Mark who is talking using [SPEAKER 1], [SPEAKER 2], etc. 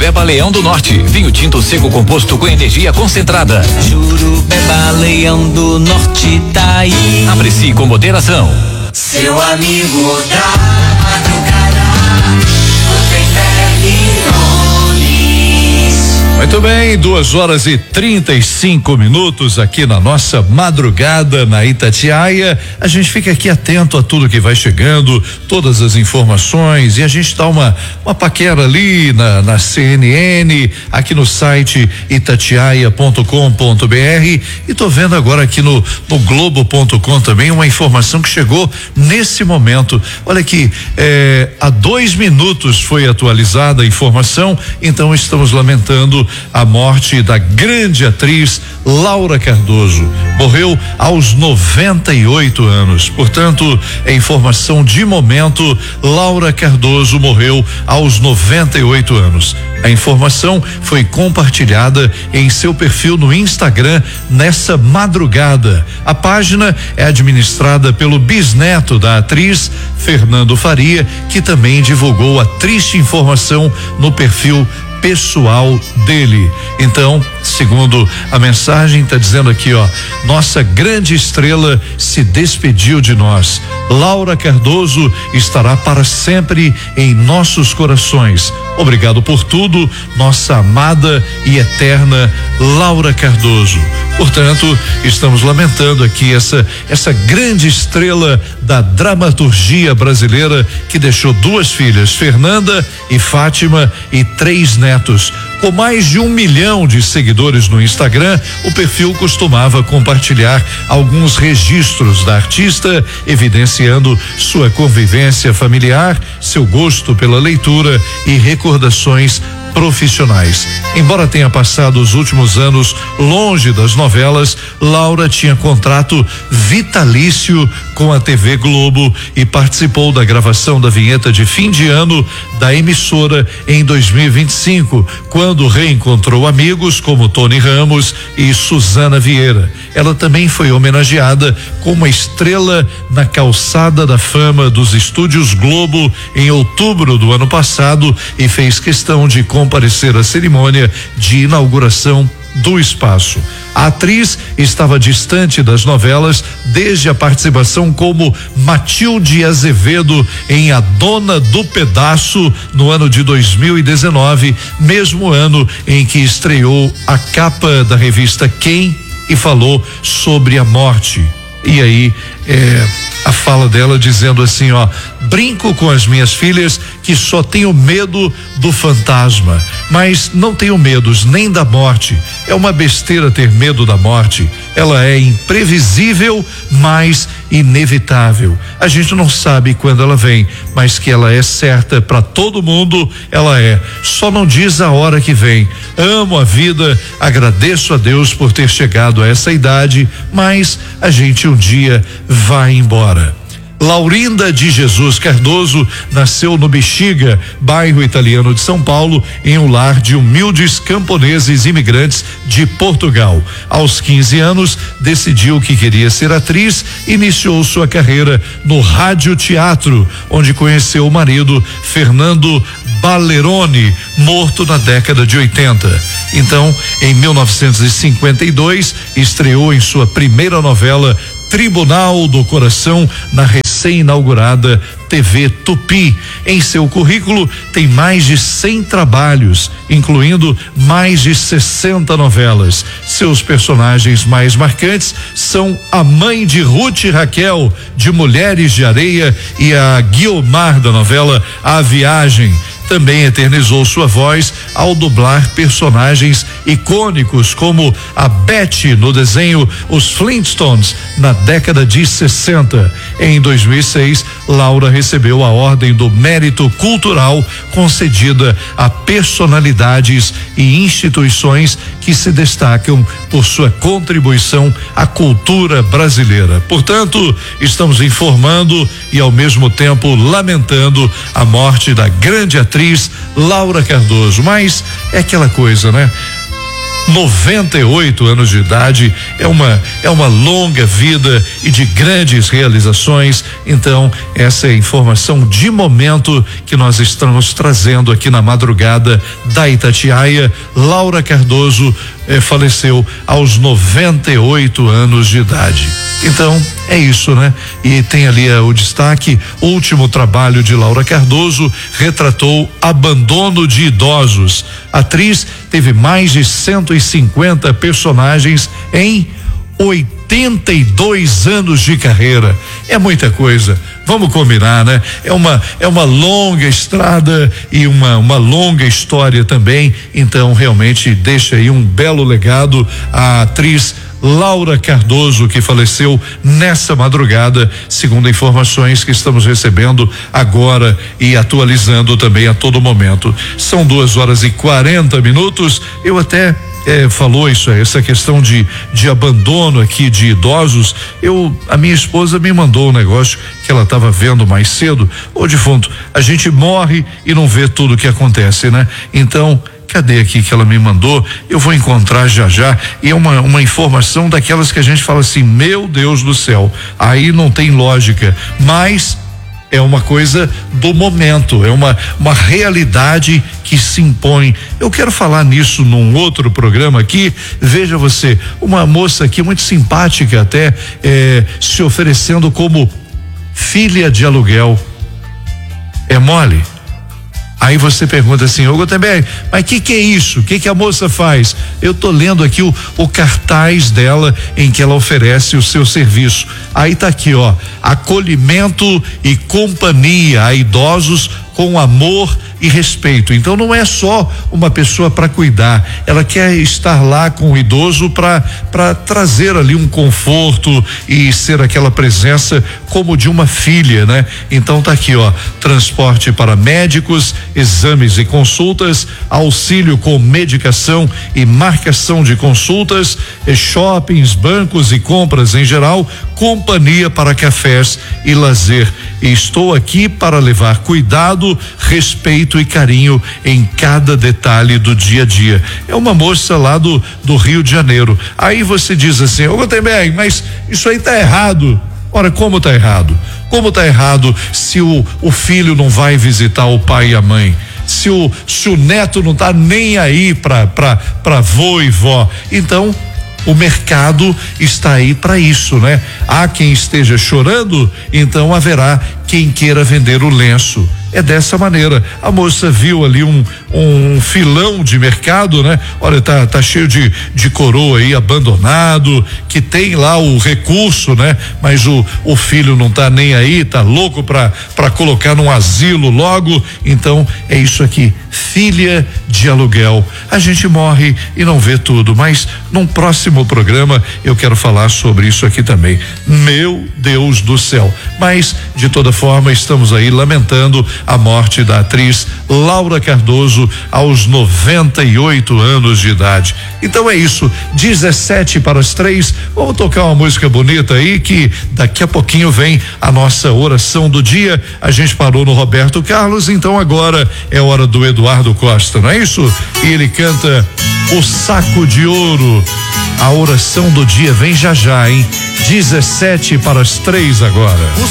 [SPEAKER 1] Jurubeba Leão do Norte, vinho tinto seco composto com energia concentrada.
[SPEAKER 2] Jurubeba Leão do Norte tá aí.
[SPEAKER 1] Aprecie com moderação.
[SPEAKER 2] Seu amigo da madrugada,
[SPEAKER 3] Muito bem, 2h35 aqui na nossa madrugada na Itatiaia. A gente fica aqui atento a tudo que vai chegando, todas as informações, e a gente dá uma paquera ali na CNN, aqui no site itatiaia.com.br, e tô vendo agora aqui no globo.com também uma informação que chegou nesse momento. Olha aqui, há 2 minutos foi atualizada a informação, então estamos lamentando a morte da grande atriz Laura Cardoso. Morreu aos 98 anos. Portanto, é informação de momento. Laura Cardoso morreu aos 98 anos. A informação foi compartilhada em seu perfil no Instagram nessa madrugada. A página é administrada pelo bisneto da atriz, Fernando Faria, que também divulgou a triste informação no perfil pessoal dele. Então, segundo a mensagem, está dizendo aqui, nossa grande estrela se despediu de nós. Laura Cardoso estará para sempre em nossos corações. Obrigado por tudo, nossa amada e eterna Laura Cardoso. Portanto, estamos lamentando aqui essa grande estrela da dramaturgia brasileira, que deixou 2 filhas, Fernanda e Fátima, e 3 netos. Com mais de 1 milhão de seguidores no Instagram, o perfil costumava compartilhar alguns registros da artista, evidenciando sua convivência familiar, seu gosto pela leitura e recordações profissionais. Embora tenha passado os últimos anos longe das novelas, Laura tinha contrato vitalício com a TV Globo e participou da gravação da vinheta de fim de ano da emissora em 2025, quando reencontrou amigos como Tony Ramos e Suzana Vieira. Ela também foi homenageada como uma estrela na Calçada da Fama dos Estúdios Globo em outubro do ano passado e fez questão de comparecer à cerimônia de inauguração do espaço. A atriz estava distante das novelas desde a participação como Matilde Azevedo em A Dona do Pedaço no ano de 2019, mesmo ano em que estreou a capa da revista Quem e falou sobre a morte. E aí, a fala dela dizendo assim, brinco com as minhas filhas que só tenho medo do fantasma, mas não tenho medos nem da morte. É uma besteira ter medo da morte. Ela é imprevisível, mas inevitável. A gente não sabe quando ela vem, mas que ela é certa para todo mundo, ela é. Só não diz a hora que vem. Amo a vida, agradeço a Deus por ter chegado a essa idade, mas a gente um dia vai embora. Laurinda de Jesus Cardoso nasceu no Bexiga, bairro italiano de São Paulo, em um lar de humildes camponeses imigrantes de Portugal. Aos 15 anos, decidiu que queria ser atriz e iniciou sua carreira no radioteatro, onde conheceu o marido Fernando Balleroni, morto na década de 80. Então, em 1952, estreou em sua primeira novela Tribunal do Coração, na recém-inaugurada TV Tupi. Em seu currículo tem mais de 100 trabalhos, incluindo mais de 60 novelas. Seus personagens mais marcantes são a mãe de Ruth e Raquel, de Mulheres de Areia, e a Guiomar, da novela A Viagem. Também eternizou sua voz ao dublar personagens icônicos como a Betty no desenho Os Flintstones, na década de 60. Em 2006, Laura recebeu a Ordem do Mérito Cultural, concedida a personalidades e instituições que se destacam por sua contribuição à cultura brasileira. Portanto, estamos informando e ao mesmo tempo lamentando a morte da grande atriz Laura Cardoso. Mas é aquela coisa, né? 98 anos de idade, é uma longa vida e de grandes realizações. Então, essa é a informação de momento que nós estamos trazendo aqui na madrugada da Itatiaia. Laura Cardoso faleceu aos 98 anos de idade. Então, é isso, né? E tem ali o destaque: o último trabalho de Laura Cardoso retratou abandono de idosos. A atriz teve mais de 150 personagens em 82 anos de carreira. É muita coisa. Vamos combinar, né? É uma longa estrada e uma longa história também. Então, realmente deixa aí um belo legado a atriz Laura Cardoso, que faleceu nessa madrugada, segundo informações que estamos recebendo agora e atualizando também a todo momento. São 2h40. Eu até falou essa questão de abandono aqui de idosos. A minha esposa me mandou um negócio que ela estava vendo mais cedo. Ô defunto, a gente morre e não vê tudo o que acontece, né? Então, cadê aqui que ela me mandou? Eu vou encontrar já. E é uma informação daquelas que a gente fala assim: meu Deus do céu, aí não tem lógica, mas é uma coisa do momento, é uma realidade que se impõe. Eu quero falar nisso num outro programa aqui. Veja você, uma moça aqui muito simpática até, se oferecendo como filha de aluguel. É mole? Aí você pergunta assim: ô Gutenberg, mas que é isso? Que a moça faz? Eu tô lendo aqui o cartaz dela em que ela oferece o seu serviço. Aí tá aqui, ó: acolhimento e companhia a idosos com amor e respeito. Então não é só uma pessoa para cuidar, ela quer estar lá com o idoso para trazer ali um conforto e ser aquela presença como de uma filha, né? Então tá aqui, ó: transporte para médicos, exames e consultas, auxílio com medicação e marcação de consultas, shoppings, bancos e compras em geral, companhia para cafés e lazer. E estou aqui para levar cuidado, respeito e carinho em cada detalhe do dia a dia. É uma moça lá do Rio de Janeiro. Aí você diz assim: ô Gutenberg, mas isso aí tá errado. Ora, como tá errado? Como tá errado se o filho não vai visitar o pai e a mãe? Se o neto não tá nem aí pra vô e vó? Então, o mercado está aí para isso, né? Há quem esteja chorando, então haverá quem queira vender o lenço. É dessa maneira. A moça viu ali um filão de mercado, né? Olha, tá cheio de coroa aí abandonado, que tem lá o recurso, né? Mas o filho não tá nem aí, tá louco pra colocar num asilo logo. Então é isso aqui: filha de aluguel. A gente morre e não vê tudo, mas num próximo programa eu quero falar sobre isso aqui também. Meu Deus do céu. Mas de toda forma estamos aí lamentando a morte da atriz Laura Cardoso aos 98 anos de idade. Então é isso, 2:17. Vamos tocar uma música bonita aí, que daqui a pouquinho vem a nossa oração do dia. A gente parou no Roberto Carlos, então agora é hora do Eduardo Costa, não é isso? E ele canta O Saco de Ouro. A oração do dia vem já, hein? 2:17 agora.